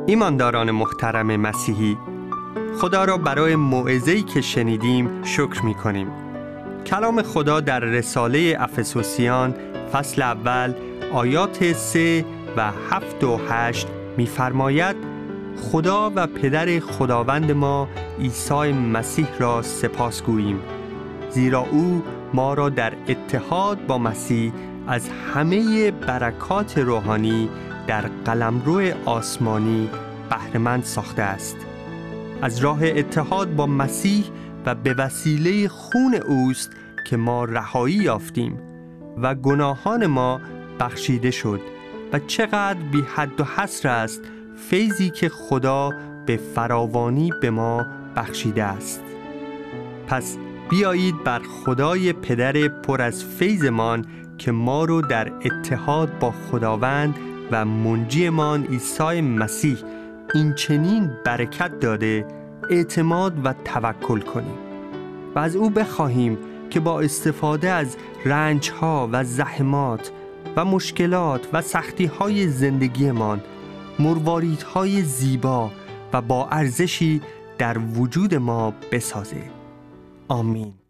ایمانداران محترم مسیحی، خدا را برای موعظه‌ای که شنیدیم شکر می‌کنیم. کلام خدا در رساله افسوسیان فصل اول آیات 3 و 7 و 8 می‌فرماید: خدا و پدر خداوند ما عیسی مسیح را سپاس گوییم، زیرا او ما را در اتحاد با مسیح از همه برکات روحانی در قلمرو آسمانی بهره‌مند ساخته است. از راه اتحاد با مسیح و به وسیله خون اوست که ما رهایی یافتیم و گناهان ما بخشیده شد و چقدر بی حد و حصر است فیضی که خدا به فراوانی به ما بخشیده است. پس بیایید بر خدای پدر پر از فیضمان که ما رو در اتحاد با خداوند و منجیمان عیسی مسیح این چنین برکت داده اعتماد و توکل کنیم و از او بخواهیم که با استفاده از رنج‌ها و زحمات و مشکلات و سختی‌های زندگیمان مرواریدهای زیبا و با ارزشی در وجود ما بسازه. آمین.